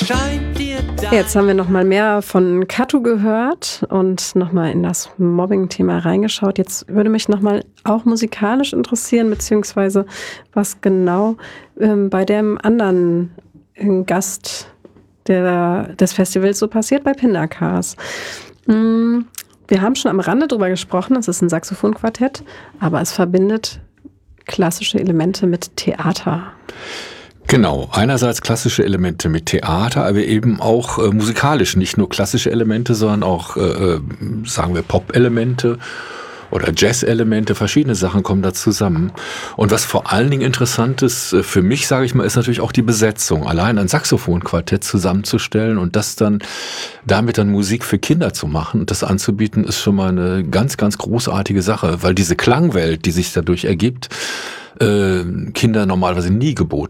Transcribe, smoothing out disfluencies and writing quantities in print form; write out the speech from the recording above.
Jetzt haben wir noch mal mehr von Kattu gehört und noch mal in das Mobbing-Thema reingeschaut. Jetzt würde mich noch mal auch musikalisch interessieren, beziehungsweise was genau bei dem anderen Gast des Festivals so passiert, bei Pindakas. Wir haben schon am Rande drüber gesprochen, es ist ein Saxophonquartett, aber es verbindet klassische Elemente mit Theater. Genau, einerseits klassische Elemente mit Theater, aber eben auch musikalisch, nicht nur klassische Elemente, sondern auch, sagen wir, Pop-Elemente oder Jazz-Elemente, verschiedene Sachen kommen da zusammen. Und was vor allen Dingen interessant ist, für mich, sage ich mal, ist natürlich auch die Besetzung. Allein ein Saxophonquartett zusammenzustellen und das dann damit dann Musik für Kinder zu machen und das anzubieten, ist schon mal eine ganz, ganz großartige Sache, weil diese Klangwelt, die sich dadurch ergibt, Kinder normalerweise nie geboten